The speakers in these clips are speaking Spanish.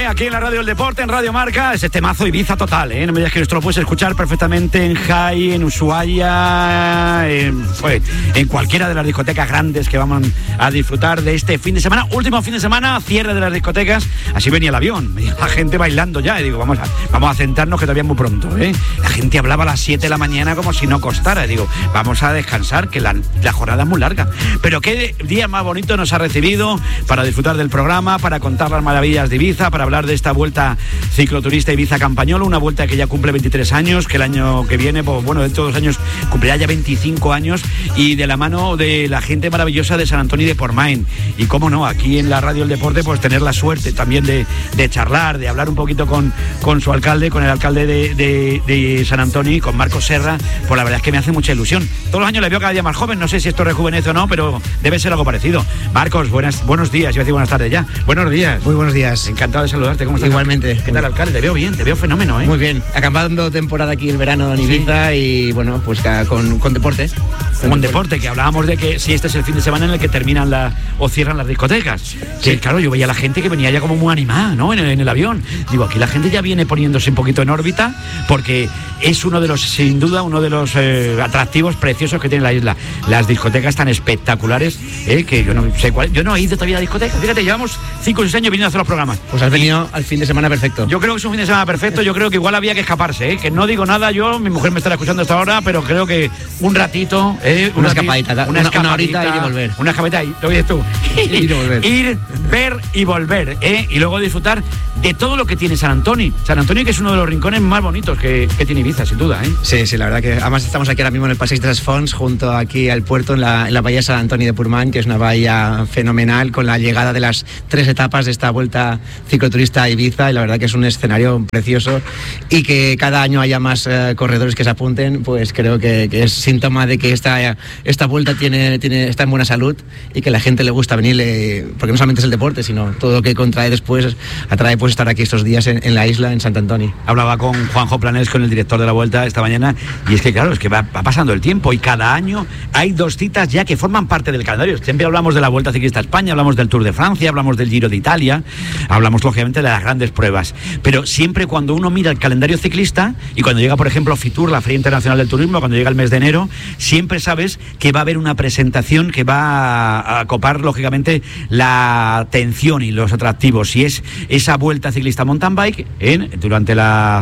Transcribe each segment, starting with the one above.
aquí en la Radio del Deporte, en Radio Marca. Es temazo Ibiza total, No me digas que esto lo puedes escuchar perfectamente en Jai, en Ushuaia, en cualquiera de las discotecas grandes que vamos a disfrutar de este fin de semana. Último fin de semana, cierre de las discotecas. Así venía el avión, la gente bailando ya. Y digo, vamos a sentarnos, que todavía es muy pronto, La gente hablaba a las 7 de la mañana como si no costara. Y digo, vamos a descansar, que la jornada es muy larga. Pero qué día más bonito nos ha recibido para disfrutar del programa, para contar las maravillas de Ibiza, para hablar de esta vuelta cicloturista Ibiza Campañolo, una vuelta que ya cumple 23 años, que el año que viene, pues bueno, dentro de 2 años cumplirá ya 25 años, y de la mano de la gente maravillosa de Sant Antoni de Portmany. Y cómo no, aquí en la Radio del Deporte, pues tener la suerte también de charlar, de hablar un poquito con su alcalde, con el alcalde de Sant Antoni, con Marcos Serra. Pues la verdad es que me hace mucha ilusión. Todos los años le veo cada día más joven, no sé si esto rejuvenece o no, pero debe ser algo parecido. Marcos, buenos días, iba a decir buenas tardes ya. Buenos días. Muy buenos días. Encantado de saludarte, ¿cómo estás? Igualmente. ¿Qué tal, alcalde? Te veo bien, te veo fenómeno, Muy bien. Acabando temporada aquí el verano en Ibiza, y bueno, pues con deporte. Con deporte, que hablábamos de que si este es el fin de semana en el que terminan o cierran las discotecas. Que claro, yo veía a la gente que venía ya como muy animada, en el avión. Digo, aquí la gente ya viene poniéndose un poquito en órbita, porque es sin duda uno de los atractivos preciosos que tiene la isla. Las discotecas tan espectaculares, que yo no sé cuál. Yo no he ido todavía a discotecas. Fíjate, llevamos 5 o 6 años viniendo a hacer los programas. Pues has venido al fin de semana perfecto. Yo creo que es un fin de semana perfecto. Yo creo que igual había que escaparse, que no digo nada yo, mi mujer me estará escuchando hasta ahora, pero creo que un ratito, una escapadita, una horita ir y volver. Una escapadita ahí, lo oyes tú. Ir y volver. Ir, ver y volver, y luego disfrutar de todo lo que tiene Sant Antoni. Sant Antoni, que es uno de los rincones más bonitos que tiene Ibiza, sin duda, Sí, la verdad que además estamos aquí ahora mismo en el Passeig de les Fonts, junto aquí al puerto, en la bahía Sant Antoni de Portmany, que es una bahía fenomenal, con la llegada de las 3 etapas de esta vuelta cicloturista a Ibiza, y la verdad que es un escenario precioso, y que cada año haya más corredores que se apunten, pues creo que es síntoma de que esta vuelta está en buena salud, y que a la gente le gusta venir, porque no solamente es el deporte, sino todo lo que contrae después, atrae pues estar aquí estos días en la isla, en Sant Antoni. Hablaba con Juanjo Planés, con el director de la vuelta esta mañana, y es que claro, es que va pasando el tiempo, y cada año hay 2 citas ya que forman parte del calendario. Siempre hablamos de la Vuelta Ciclista a España, hablamos del Tour de Francia, hablamos del Giro de Italia, hablamos lógicamente de las grandes pruebas, pero siempre cuando uno mira el calendario ciclista, y cuando llega por ejemplo Fitur, la Feria Internacional del Turismo, cuando llega el mes de enero, siempre sabes que va a haber una presentación que va a copar lógicamente la atención y los atractivos, y es esa Vuelta Ciclista Mountain Bike durante la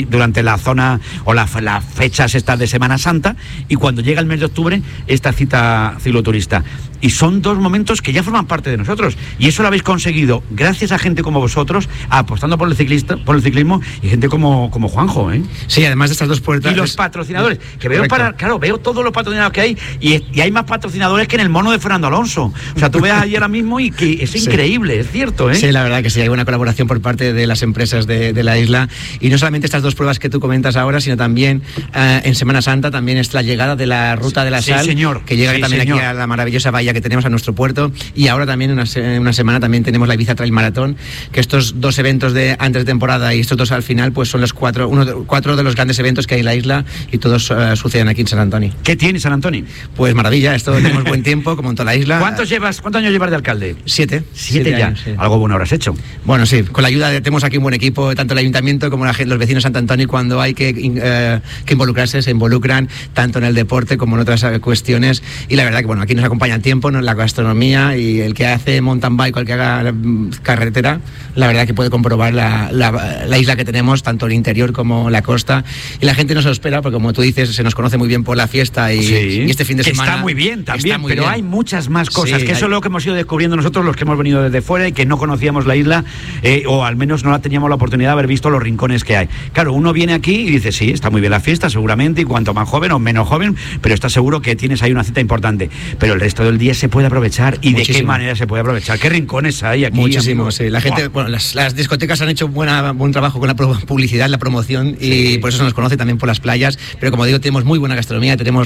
zona o las fechas estas de Semana Santa, y cuando llega el mes de octubre esta cita cicloturista. Y son 2 momentos que ya forman parte de nosotros, y eso lo habéis conseguido gracias a gente como vosotros, apostando por el ciclismo, y gente como Juanjo, Sí, además de estas 2 puertas. Y los patrocinadores, que veo veo todos los patrocinadores que hay, y hay más patrocinadores que en el mono de Fernando Alonso. O sea, tú ves ahí ahora mismo y que es increíble, es cierto, Sí, la verdad que sí, hay una colaboración por parte de las empresas de la isla, y no solamente estas 2 pruebas que tú comentas ahora, sino también en Semana Santa también es la llegada de la Ruta de la Sal, señor. Que llega también aquí a la maravillosa bahía que tenemos a nuestro puerto, y ahora también en una semana también tenemos la Ibiza Trail Marathon, que estos 2 eventos de antes de temporada y estos 2 al final, pues son los 4 de los grandes eventos que hay en la isla, y todos suceden aquí en Sant Antoni. ¿Qué tiene Sant Antoni? Pues maravilla, esto tenemos buen tiempo, como en toda la isla. ¿Cuántos años llevas de alcalde? 7. 7 ya. Años, sí. Algo bueno habrás hecho. Bueno, sí, con la ayuda tenemos aquí un buen equipo, tanto el ayuntamiento como los vecinos de Sant Antoni. Cuando hay que involucrarse, se involucran tanto en el deporte como en otras cuestiones, y la verdad que bueno, aquí nos acompaña el tiempo, la gastronomía, y el que hace mountain bike o el que haga carretera, la verdad que puede comprobar la isla que tenemos, tanto el interior como la costa, y la gente no se lo espera, porque como tú dices, se nos conoce muy bien por la fiesta, y este fin de semana está muy bien también, pero bien. Hay muchas más cosas, Sí, eso es lo que hemos ido descubriendo nosotros, los que hemos venido desde fuera y que no conocíamos la isla, o al menos no la teníamos la oportunidad de haber visto los rincones que hay. Claro, uno viene aquí y dice, sí, está muy bien la fiesta, seguramente, y cuanto más joven o menos joven, pero está seguro que tienes ahí una cita importante, pero el resto del día se puede aprovechar, y muchísimo. de qué manera se puede aprovechar, qué rincones hay aquí. Muchísimo, amigos. sí. La gente, bueno, las discotecas han hecho buen trabajo con la publicidad, la promoción, y por eso se nos conoce también por las playas, pero como digo, tenemos muy buena gastronomía, tenemos restaurantes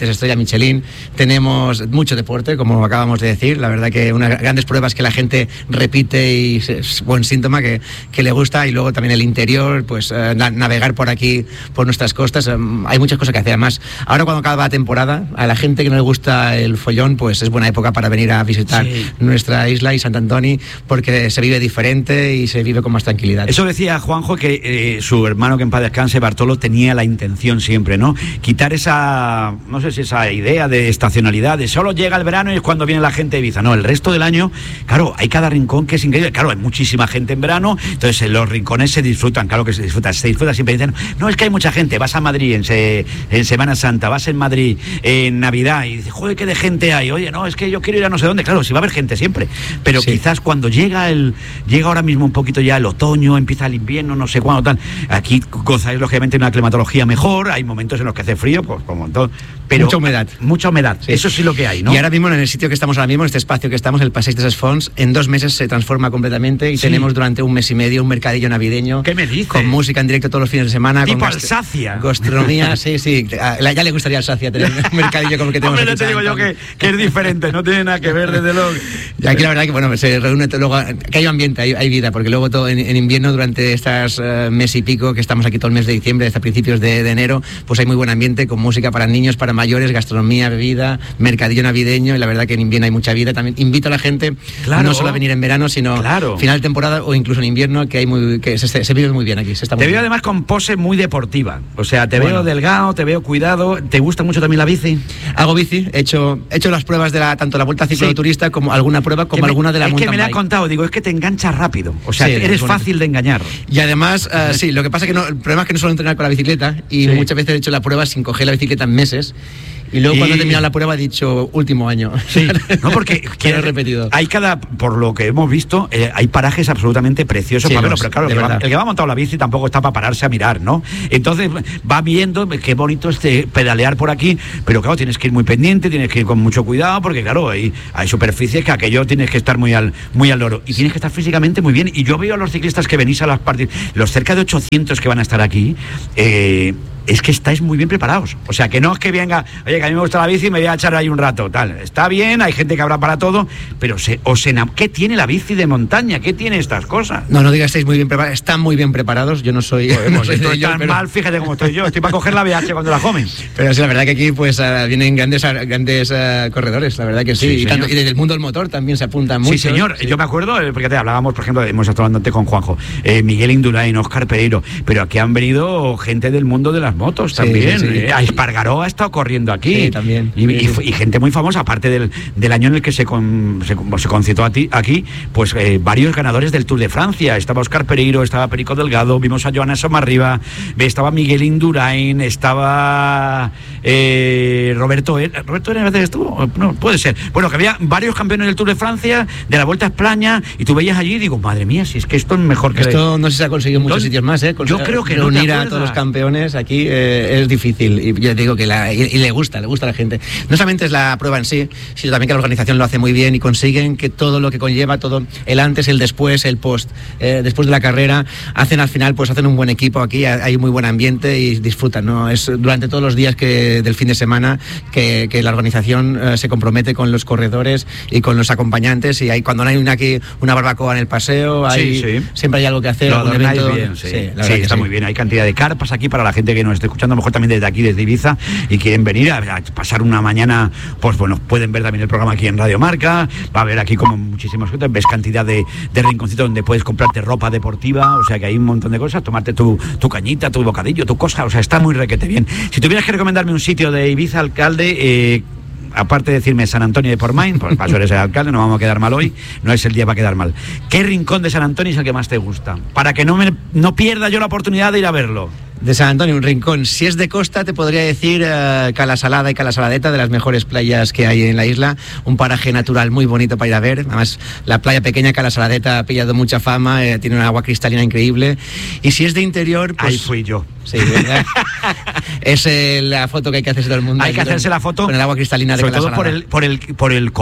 3 estrellas Michelin, tenemos mucho deporte, como acabamos de decir, la verdad que unas grandes pruebas que la gente repite y es buen síntoma que le gusta, y luego también el interior, pues navegar por aquí, por nuestras costas, hay muchas cosas que hacer. Además, ahora cuando acaba la temporada, a la gente que no le gusta el follón, pues es buena época para venir a visitar nuestra isla y Sant Antoni, porque se vive diferente y se vive con más tranquilidad. Eso decía Juanjo, que su hermano, que en paz descanse, Bartolo, tenía la intención siempre, ¿no? Quitar esa, no sé si esa idea de estacionalidad, de solo llega el verano y es cuando viene la gente de Ibiza. No, el resto del año, claro, hay cada rincón que es increíble. Claro, hay muchísima gente en verano, entonces en los rincones se disfrutan, claro que se disfruta siempre. Dicen, no, es que hay mucha gente, vas a Madrid en Semana Santa, vas en Madrid en Navidad y dices, joder, qué de gente hay. Oye, no, es que yo quiero ir a no sé dónde. Claro, sí va a haber gente siempre, pero quizás cuando llega ahora mismo un poquito ya el otoño, empieza el invierno, no sé cuándo, tal. Aquí gozáis lógicamente una climatología mejor, hay momentos en los que hace frío, pues como todo, pero mucha humedad, sí. Eso sí lo que hay, ¿no? Y ahora mismo en el sitio que estamos ahora mismo, en este espacio que estamos, el Passeig de ses Fonts, en 2 meses se transforma completamente y tenemos durante 1 mes y medio un mercadillo navideño. ¿Qué me dices? Con música en directo todos los fines de semana. Tipo con Alsacia. Gastronomía, sí. Ya le gustaría a Alsacia tener un mercadillo como el que tenemos. Hombre, te digo yo que es diferente, no tiene nada que ver desde luego. Y aquí la verdad que bueno, se reúne luego, que hay ambiente, hay vida, porque luego todo en invierno, durante estas mes y pico que estamos aquí todo el mes de diciembre hasta principios de enero, pues hay muy buen ambiente con música para niños, para mayores, gastronomía, bebida, mercadillo navideño, y la verdad que en invierno hay mucha vida. También invito a la gente no solo a venir en verano, sino final de temporada o incluso en invierno, que se vive muy bien aquí. Te veo además con pose muy deportiva, o sea, te veo delgado, te veo cuidado. ¿Te gusta mucho también la bici? Hago bici, he hecho las pruebas de tanto la Vuelta Cicloturista como alguna prueba, como alguna de la mountain bike. Es que me la ha contado, digo, es que te enganchas rápido, o sea, eres fácil de engañar. Y además, lo que pasa es que el problema es que no suelo entrenar con la bicicleta y muchas veces he hecho la prueba sin coger la bicicleta en meses. Y luego cuando he terminado la prueba he dicho último año. Sí, no, porque quiero repetido. Hay por lo que hemos visto, hay parajes absolutamente preciosos para verlo, pero claro, el que va montado la bici tampoco está para pararse a mirar, ¿no? Entonces va viendo qué bonito es pedalear por aquí, pero claro, tienes que ir muy pendiente, tienes que ir con mucho cuidado, porque claro, hay superficies que aquello tienes que estar muy al loro, y tienes que estar físicamente muy bien. Y yo veo a los ciclistas que venís a las partidas, los cerca de 800 que van a estar aquí, es que estáis muy bien preparados. O sea, que no es que venga, oye, que a mí me gusta la bici y me voy a echar ahí un rato, tal. Está bien, hay gente que habrá para todo, pero ¿qué tiene la bici de montaña? ¿Qué tiene estas cosas? No digas estáis muy bien preparados, están muy bien preparados. Yo no soy... mal, fíjate cómo estoy yo. Estoy para coger la VH cuando la joven. Pero sí, la verdad que aquí pues vienen grandes corredores, la verdad que sí. Y desde el mundo del motor también se apuntan mucho. Sí, señor. Sí. Yo me acuerdo, porque te hablábamos, por ejemplo, hemos estado hablando antes con Juanjo, Miguel Indurain, Óscar Pereiro, pero aquí han venido gente del mundo de las motos también. A Espargaró ha estado corriendo aquí. También. Y gente muy famosa, aparte del año en el que se concitó aquí, pues varios ganadores del Tour de Francia. Estaba Óscar Pereiro, estaba Perico Delgado, vimos a Joana Somarriba, estaba Miguel Indurain, estaba Roberto Heras estuvo, no, puede ser. Bueno, que había varios campeones del Tour de Francia, de la Vuelta a España, y tú veías allí y digo, madre mía, si es que esto es mejor que... Esto no sé si se ha conseguido en muchos sitios más, yo creo que reunir a todos los campeones aquí es difícil, y yo digo que le gusta a la gente. No solamente es la prueba en sí, sino también que la organización lo hace muy bien y consiguen que todo lo que conlleva, todo el antes, el después, el post, después de la carrera, hacen un buen equipo aquí, hay muy buen ambiente y disfrutan, ¿no? Es durante todos los días del fin de semana que la organización se compromete con los corredores y con los acompañantes, y cuando no hay una barbacoa en el paseo, siempre hay algo que hacer. Lo evento, bien, está muy bien. Hay cantidad de carpas aquí para la gente que nos esté escuchando, a lo mejor también desde aquí, desde Ibiza, y quieren venir a pasar una mañana, pues bueno, pueden ver también el programa aquí en Radio Marca. Va a haber aquí como muchísimas cosas, ves cantidad de rinconcitos donde puedes comprarte ropa deportiva, o sea que hay un montón de cosas, tomarte tu cañita, tu bocadillo, tu cosa, o sea, está muy requete bien. Si tuvieras que recomendarme un sitio de Ibiza, alcalde, aparte de decirme San Antonio de Portmain, pues paso eres el alcalde, no vamos a quedar mal hoy, no es el día para quedar mal. ¿Qué rincón de San Antonio es el que más te gusta? Para que no pierda yo la oportunidad de ir a verlo. De San Antonio, un rincón. Si es de costa, te podría decir Cala Salada y Cala Saladeta, de las mejores playas que hay en la isla. Un paraje natural muy bonito para ir a ver. Además, la playa pequeña Cala Saladeta ha pillado mucha fama, tiene un agua cristalina increíble. Y si es de interior, pues... Ahí fui yo. Sí, ¿verdad? Es la foto que hay que hacerse todo el mundo. Hay que hacerse la foto con el agua cristalina de Cala Salada. Sobre todo por el color.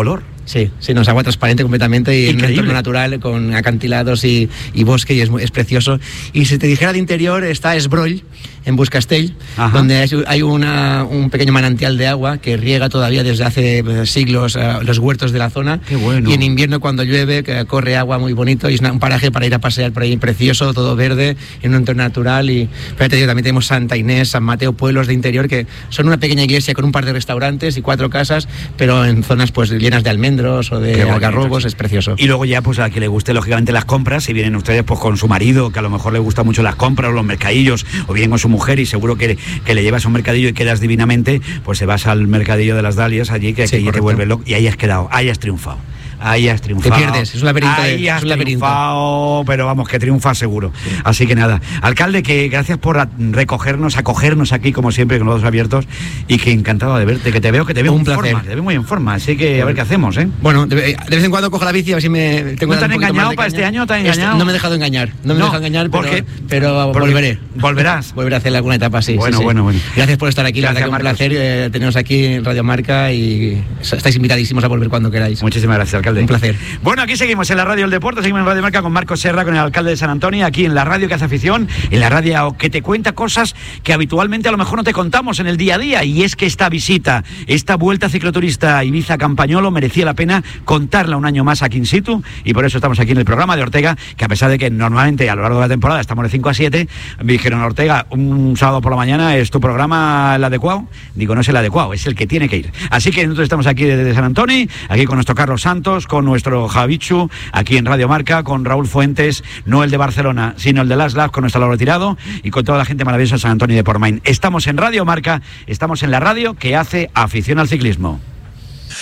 Sí, nos agua transparente completamente y en un entorno natural con acantilados y bosque, y es precioso. Y si te dijera de interior, está Esbroll, en Buscastell, donde hay un pequeño manantial de agua que riega todavía desde hace siglos los huertos de la zona. Qué bueno. Y en invierno, cuando llueve, corre agua muy bonito, y es un paraje para ir a pasear por ahí precioso, todo verde, en un entorno natural. Y fíjate, también tenemos Santa Inés, San Mateo, pueblos de interior que son una pequeña iglesia con un par de restaurantes y 4 casas, pero en zonas pues llenas de almendros o de algarrobos. Es precioso. Y luego ya, pues a que le guste lógicamente las compras, si vienen ustedes pues con su marido, que a lo mejor le gusta mucho las compras o los mercadillos, o vienen con su mujer y seguro que le llevas a un mercadillo y quedas divinamente, pues se vas al mercadillo de las Dalias allí, que aquí te vuelve loco, y ahí has quedado, ahí has triunfado. Ahí has triunfado. Te pierdes, es un laberinto. Ahí has triunfado, pero vamos, que triunfas seguro. Sí. Así que nada, alcalde, que gracias por acogernos aquí como siempre con los ojos abiertos, y que encantado de verte, que te veo un placer. Forma, te veo muy en forma, así que a ver qué hacemos, ¿eh? Bueno, de vez en cuando cojo la bici a ver si me tengo. ¿No te han engañado para este año? ¿Te han engañado? No me he dejado engañar, pero volveré. ¿Volverás? Volveré a hacer alguna etapa, sí. Bueno. Gracias por estar aquí, la verdad que un placer teneros aquí en Radio Marca, y estáis invitadísimos a volver cuando queráis. Muchísimas gracias, alcalde. Un placer. Bueno, aquí seguimos en la Radio del Deporte, seguimos en Radio Marca con Marcos Serra, con el alcalde de San Antonio, aquí en la radio que hace afición, en la radio que te cuenta cosas que habitualmente a lo mejor no te contamos en el día a día, y es que esta visita, esta vuelta cicloturista a Ibiza-Campañolo merecía la pena contarla un año más aquí in situ, y por eso estamos aquí en el programa de Ortega, que a pesar de que normalmente a lo largo de la temporada estamos de 5 a 7, me dijeron: Ortega, un sábado por la mañana es tu programa el adecuado. Digo, no es el adecuado, es el que tiene que ir. Así que nosotros estamos aquí desde San Antonio, aquí con nuestro Carlos Santos, con nuestro Javichu, aquí en Radio Marca, con Raúl Fuentes, no el de Barcelona, sino el de Las Labs, con nuestro Lauro Tirado, y con toda la gente maravillosa de San Antonio de Portmain. Estamos en Radio Marca, estamos en la radio que hace afición al ciclismo.